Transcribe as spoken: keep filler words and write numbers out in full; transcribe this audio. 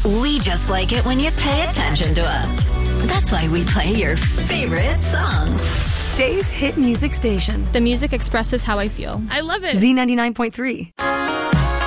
We just like it when you pay attention to us. That's why we play your favorite songs. Dave's hit music station. The music expresses how I feel. I love it. Z ninety-nine point three.